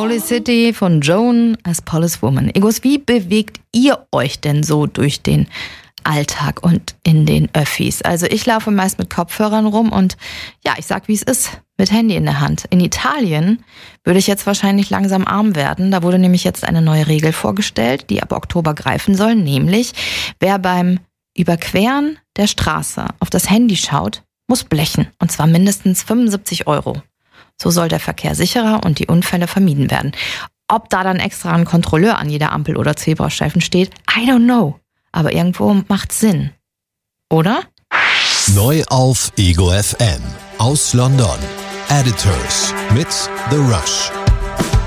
Holy City von Joan as Policewoman. Egos, wie bewegt ihr euch denn so durch den Alltag und in den Öffis? Also ich laufe meist mit Kopfhörern rum und ja, ich sag, wie es ist, mit Handy in der Hand. In Italien würde ich jetzt wahrscheinlich langsam arm werden. Da wurde nämlich jetzt eine neue Regel vorgestellt, die ab Oktober greifen soll, nämlich wer beim Überqueren der Straße auf das Handy schaut, muss blechen, und zwar mindestens 75 €. So soll der Verkehr sicherer und die Unfälle vermieden werden. Ob da dann extra ein Kontrolleur an jeder Ampel oder Zebrastreifen steht, I don't know. Aber irgendwo macht's Sinn. Oder? Neu auf Ego FM. Aus London. Editors mit The Rush.